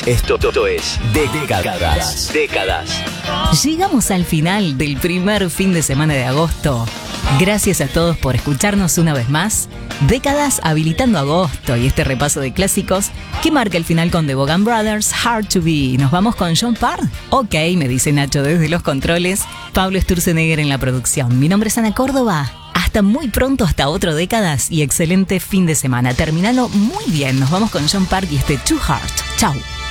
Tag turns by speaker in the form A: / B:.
A: Esto es Décadas.
B: Llegamos al final del primer fin de semana de agosto. Gracias a todos por escucharnos una vez más. Décadas habilitando agosto y este repaso de clásicos que marca el final con The Vaughan Brothers, Hard to Be. ¿Nos vamos con John Parr? Ok, me dice Nacho desde los controles. Pablo Sturzenegger en la producción. Mi nombre es Ana Córdoba. Hasta muy pronto, hasta otro Décadas y excelente fin de semana. Terminalo muy bien. Nos vamos con John Parr y este Too Hard. Chau.